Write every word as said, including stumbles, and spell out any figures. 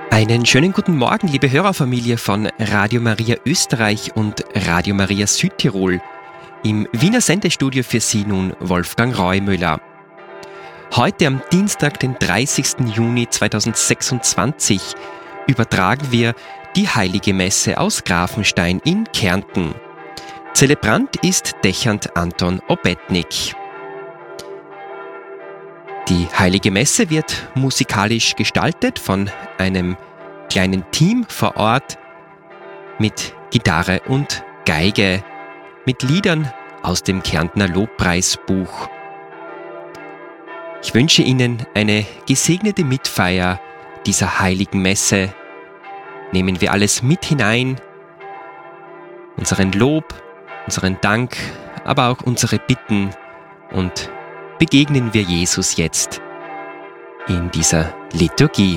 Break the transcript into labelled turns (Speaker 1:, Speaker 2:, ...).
Speaker 1: Einen schönen guten Morgen, liebe Hörerfamilie von Radio Maria Österreich und Radio Maria Südtirol. Im Wiener Sendestudio für Sie nun Wolfgang Reumüller. Heute am Dienstag, den dreißigsten Juni zweitausendsechsundzwanzig, übertragen wir die Heilige Messe aus Grafenstein in Kärnten. Zelebrant ist Dechant Anton Obetnik. Die Heilige Messe wird musikalisch gestaltet von einem kleinen Team vor Ort mit Gitarre und Geige, mit Liedern aus dem Kärntner Lobpreisbuch. Ich wünsche Ihnen eine gesegnete Mitfeier dieser Heiligen Messe. Nehmen wir alles mit hinein, unseren Lob, unseren Dank, aber auch unsere Bitten, und begegnen wir Jesus jetzt in dieser Liturgie.